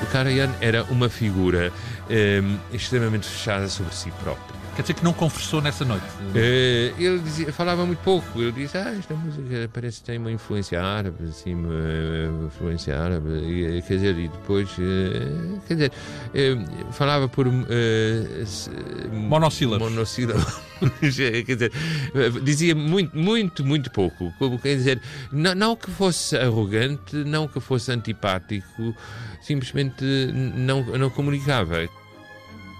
O Karajan era uma figura extremamente fechada sobre si próprio. Quer dizer que não conversou nessa noite? Ele falava muito pouco. Ele disse, esta música parece que tem uma influência árabe, assim, influência árabe. Quer dizer, e depois, quer dizer, falava por monossílabos. Quer dizer, dizia muito pouco. Quer dizer, não que fosse arrogante, não que fosse antipático, simplesmente não comunicava.